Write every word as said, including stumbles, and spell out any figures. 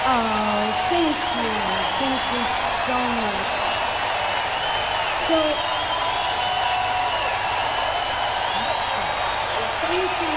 Oh, thank you. Thank you so much. So, thank you